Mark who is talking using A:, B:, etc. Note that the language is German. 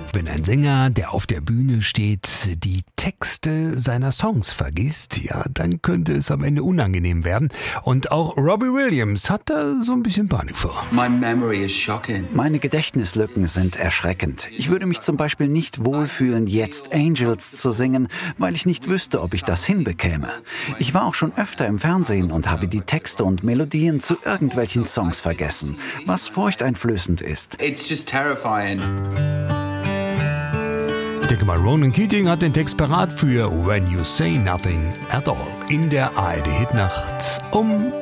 A: Wenn ein Sänger, der auf der Bühne steht, die Texte seiner Songs vergisst, ja, dann könnte es am Ende unangenehm werden. Und auch Robbie Williams hat da so ein bisschen Panik vor.
B: Meine Gedächtnislücken sind erschreckend. Ich würde mich zum Beispiel nicht wohlfühlen, jetzt Angels zu singen, weil ich nicht wüsste, ob ich das hinbekäme. Ich war auch schon öfter im Fernsehen und habe die Texte und Melodien zu irgendwelchen Songs vergessen, was furchteinflößend ist.
C: It's just terrifying.
A: Ich denke mal, Ronan Keating hat den Text parat für When You Say Nothing at All in der ARD-Hitnacht um